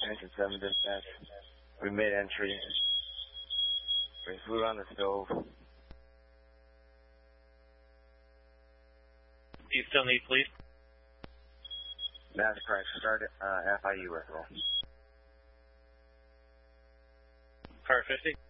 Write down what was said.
Engine 7 dispatch. We made entry. There's food on the stove. Do you still need police? That's correct. Start FIU referral. Car 50.